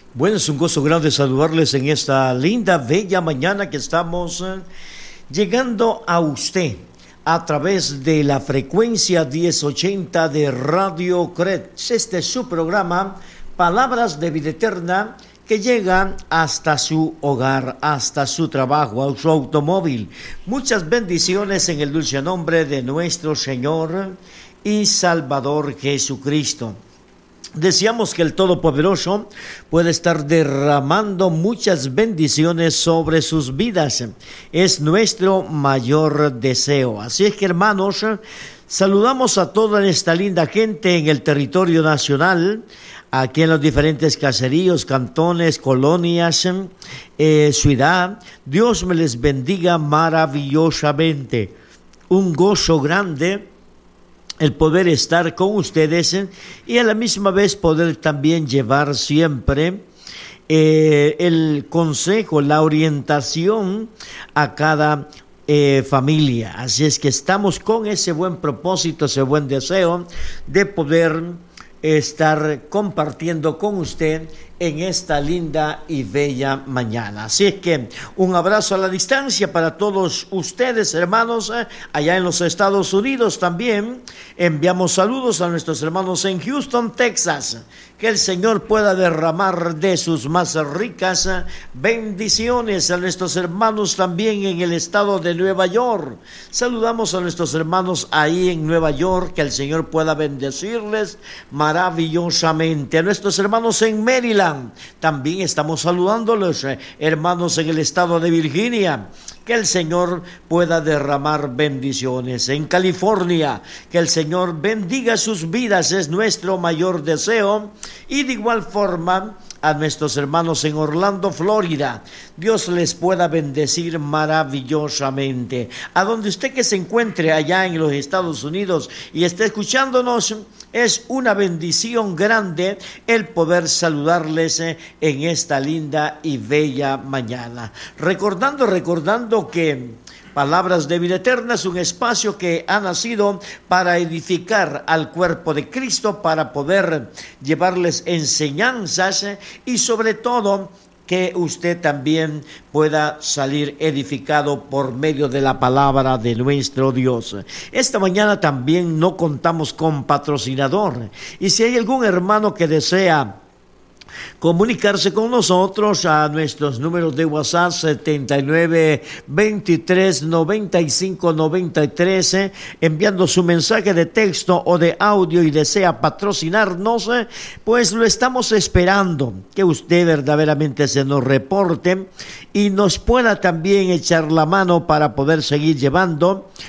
Bueno, es un gozo grande saludarles en esta linda, bella mañana que estamos llegando a usted a través de la frecuencia 1080 de Radio CRED. Este es su programa, Palabras de Vida Eterna, que llega hasta su hogar, hasta su trabajo, a su automóvil. Muchas bendiciones en el dulce nombre de nuestro Señor y Salvador Jesucristo. Deseamos que el Todopoderoso pueda estar derramando muchas bendiciones sobre sus vidas. Es nuestro mayor deseo. Así es que, hermanos, saludamos a toda esta linda gente en el territorio nacional, aquí en los diferentes caseríos, cantones, colonias, ciudad. Dios me les bendiga maravillosamente. Un gozo grande el poder estar con ustedes y a la misma vez poder también llevar siempre el consejo, la orientación a cada familia. Así es que estamos con ese buen propósito, ese buen deseo de poder estar compartiendo con usted en esta linda y bella mañana. Así es que un abrazo a la distancia para todos ustedes, hermanos, allá en los Estados Unidos también. Enviamos saludos a nuestros hermanos en Houston, Texas. Que el Señor pueda derramar de sus más ricas bendiciones a nuestros hermanos también en el estado de Nueva York. Saludamos a nuestros hermanos ahí en Nueva York, que el Señor pueda bendecirles maravillosamente. A nuestros hermanos en Maryland, también estamos saludándolos, hermanos en el estado de Virginia. Que el Señor pueda derramar bendiciones. En California, que el Señor bendiga sus vidas, es nuestro mayor deseo. Y de igual forma, a nuestros hermanos en Orlando, Florida, Dios les pueda bendecir maravillosamente. A donde usted que se encuentre allá en los Estados Unidos y esté escuchándonos, es una bendición grande el poder saludarles en esta linda y bella mañana. Recordando que Palabras de Vida Eterna es un espacio que ha nacido para edificar al cuerpo de Cristo, para poder llevarles enseñanzas y sobre todo que usted también pueda salir edificado por medio de la palabra de nuestro Dios. Esta mañana también no contamos con patrocinador. Y si hay algún hermano que desea comunicarse con nosotros a nuestros números de WhatsApp 79 23 95 93, enviando su mensaje de texto o de audio y desea patrocinarnos, pues lo estamos esperando, que usted verdaderamente se nos reporte y nos pueda también echar la mano para poder seguir llevando